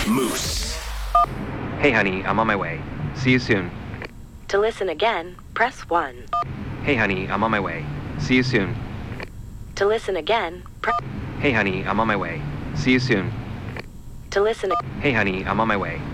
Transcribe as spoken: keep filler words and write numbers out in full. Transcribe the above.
Moose. Hey honey, I'm on my way. See you soon. To listen again, press one. Hey honey, I'm on my way. See you soon. To listen again, press... Hey honey, I'm on my way. See you soon. To listen... Hey honey, I'm on my way.